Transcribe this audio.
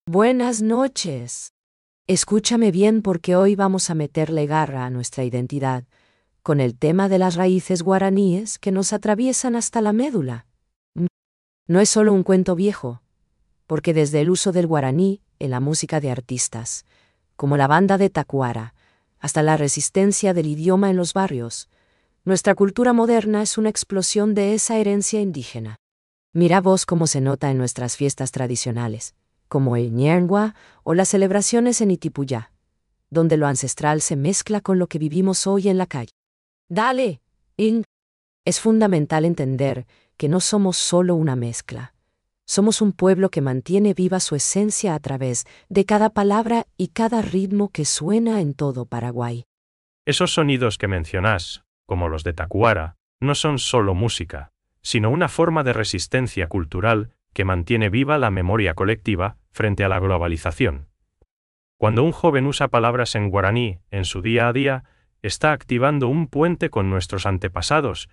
Buenas noches. Escúchame bien porque hoy vamos a meterle garra a nuestra identidad, con el tema de las raíces guaraníes que nos atraviesan hasta la médula. No es solo un cuento viejo, porque desde el uso del guaraní en la música de artistas, como la banda de Tacuara, hasta la resistencia del idioma en los barrios, nuestra cultura moderna es una explosión de esa herencia indígena. Mira vos cómo se nota en nuestras fiestas tradicionales, como el Ñerngua o las celebraciones en Itipuyá, donde lo ancestral se mezcla con lo que vivimos hoy en la calle. Dale, In. Es fundamental entender que no somos solo una mezcla. Somos un pueblo que mantiene viva su esencia a través de cada palabra y cada ritmo que suena en todo Paraguay. Esos sonidos que mencionás, como los de Tacuara, no son solo música, sino una forma de resistencia cultural que mantiene viva la memoria colectiva frente a la globalización. Cuando un joven usa palabras en guaraní en su día a día, está activando un puente con nuestros antepasados